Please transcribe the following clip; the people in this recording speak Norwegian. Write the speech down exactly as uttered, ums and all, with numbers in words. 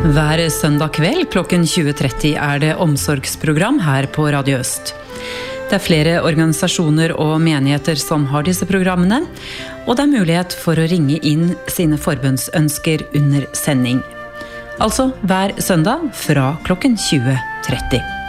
Hver søndag kveld klokken tjue tretti er det omsorgsprogram her på Radio Øst. Det er flere organisasjoner og menigheter som har disse programmene, og det er mulighet for å ringe inn sine forbundsønsker under sending. Altså hver søndag fra klokken tjue tretti.